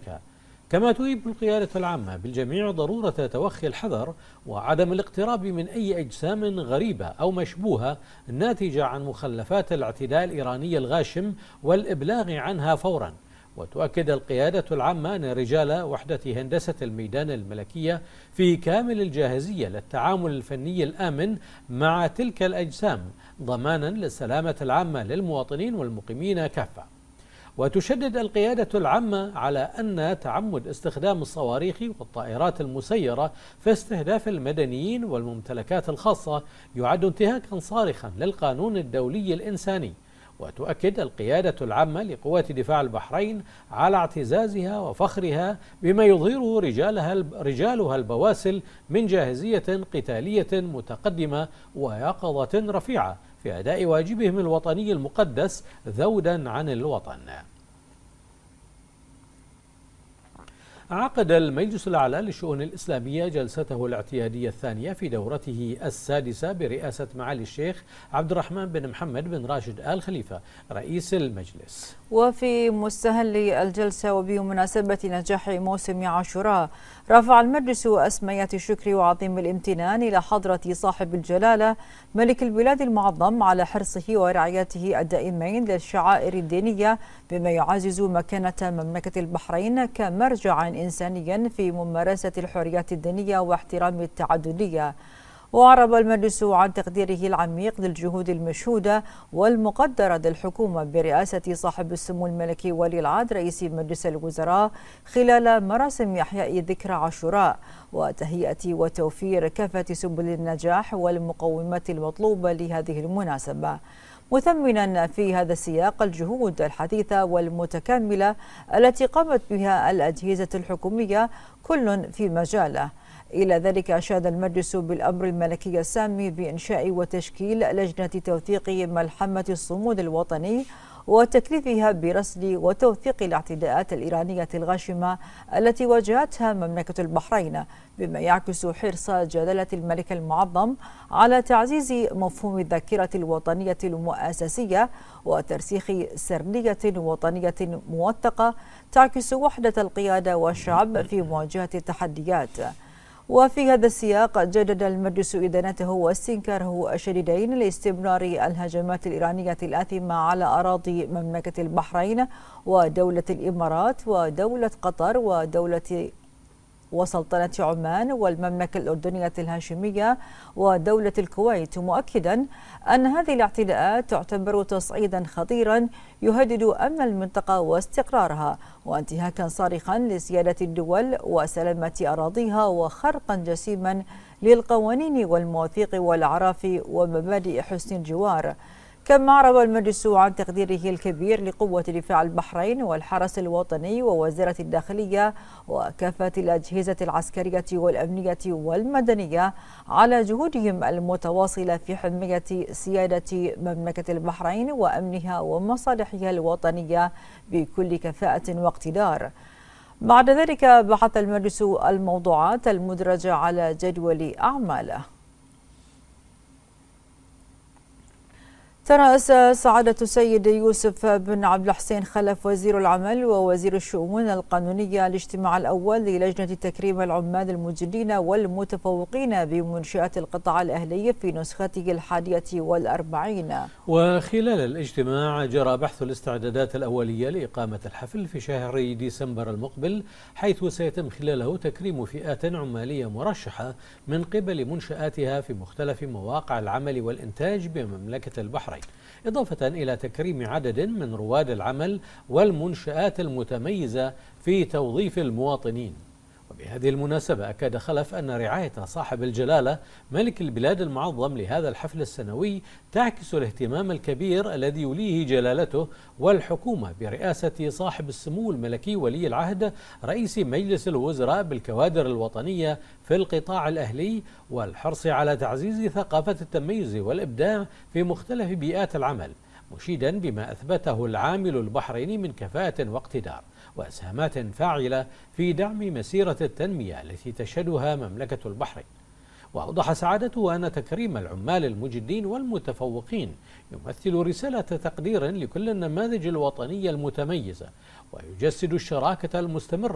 المشتركة. كما تؤيد القيادة العامة بالجميع ضرورة توخي الحذر وعدم الاقتراب من أي أجسام غريبة أو مشبوهة ناتجة عن مخلفات الاعتداء الإيراني الغاشم والإبلاغ عنها فورا. وتؤكد القيادة العامة أن رجال وحدة هندسة الميدان الملكية في كامل الجاهزية للتعامل الفني الآمن مع تلك الأجسام ضمانا للسلامة العامة للمواطنين والمقيمين كافة. وتشدد القيادة العامة على أن تعمد استخدام الصواريخ والطائرات المسيرة في استهداف المدنيين والممتلكات الخاصة يعد انتهاكا صارخا للقانون الدولي الإنساني. وتؤكد القيادة العامة لقوات دفاع البحرين على اعتزازها وفخرها بما يظهره رجالها البواسل من جاهزية قتالية متقدمة ويقظة رفيعة في أداء واجبهم الوطني المقدس ذودا عن الوطن. عقد المجلس الأعلى للشؤون الإسلامية جلسته الاعتيادية الثانية في دورته السادسة برئاسة معالي الشيخ عبد الرحمن بن محمد بن راشد آل خليفة رئيس المجلس. وفي مستهل الجلسة وبمناسبة نجاح موسم عاشوراء رفع المجلس أسميات الشكر وعظيم الامتنان إلى حضرة صاحب الجلالة ملك البلاد المعظم على حرصه ورعايته الدائمين للشعائر الدينية بما يعزز مكانة مملكة البحرين كمرجع إنساني في ممارسة الحريات الدينية واحترام التعددية. وأعرب المجلس عن تقديره العميق للجهود المشهودة والمقدرة للحكومة برئاسة صاحب السمو الملكي ولي العهد رئيس مجلس الوزراء خلال مراسم إحياء ذكرى عاشوراء وتهيئة وتوفير كافة سبل النجاح والمقومات المطلوبة لهذه المناسبة، مثمنا في هذا السياق الجهود الحثيثة والمتكاملة التي قامت بها الأجهزة الحكومية كل في مجاله. إلى ذلك أشاد المجلس بالأمر الملكي السامي بإنشاء وتشكيل لجنة توثيق ملحمة الصمود الوطني وتكليفها برصد وتوثيق الاعتداءات الإيرانية الغاشمة التي واجهتها مملكة البحرين، بما يعكس حرص جلالة الملك المعظم على تعزيز مفهوم الذاكرة الوطنية المؤسسية وترسيخ سردية وطنية موثقة تعكس وحدة القيادة والشعب في مواجهة التحديات. وفي هذا السياق جدد المجلس إدانته واستنكاره الشديدين لاستمرار الهجمات الإيرانية الآثمة على أراضي مملكة البحرين ودولة الإمارات ودولة قطر ودولة وسلطنة عمان والمملكة الأردنية الهاشمية ودولة الكويت، مؤكدا أن هذه الاعتداءات تعتبر تصعيدا خطيرا يهدد أمن المنطقة واستقرارها وانتهاكا صارخا لسيادة الدول وسلامة أراضيها وخرقا جسيما للقوانين والمواثيق والأعراف ومبادئ حسن الجوار. كما أعرب المجلس عن تقديره الكبير لقوة دفاع البحرين والحرس الوطني ووزارة الداخلية وكافة الأجهزة العسكرية والأمنية والمدنية على جهودهم المتواصلة في حماية سيادة مملكة البحرين وأمنها ومصالحها الوطنية بكل كفاءة واقتدار. بعد ذلك بحث المجلس الموضوعات المدرجة على جدول أعماله. ترأس سعادة السيد يوسف بن عبد الحسين خلف وزير العمل ووزير الشؤون القانونية الاجتماع الأول للجنة تكريم العمال المجدين والمتفوقين بمنشآت القطاع الأهلي في نسخته 41. وخلال الاجتماع جرى بحث الاستعدادات الأولية لإقامة الحفل في شهر ديسمبر المقبل، حيث سيتم خلاله تكريم فئات عمالية مرشحة من قبل منشآتها في مختلف مواقع العمل والإنتاج بمملكة البحرين، إضافة إلى تكريم عدد من رواد العمل والمنشآت المتميزة في توظيف المواطنين. وبهذه المناسبة أكد خلف أن رعاية صاحب الجلالة ملك البلاد المعظم لهذا الحفل السنوي تعكس الاهتمام الكبير الذي يوليه جلالته والحكومة برئاسة صاحب السمو الملكي ولي العهد رئيس مجلس الوزراء بالكوادر الوطنية في القطاع الأهلي، والحرص على تعزيز ثقافة التميز والإبداع في مختلف بيئات العمل، مشيدا بما أثبته العامل البحريني من كفاءة واقتدار وإسهامات فاعلة في دعم مسيرة التنمية التي تشهدها مملكة البحرين. وأوضح سعادته أن تكريم العمال المجدين والمتفوقين يمثل رسالة تقدير لكل النماذج الوطنية المتميزة، ويجسد الشراكة المستمرة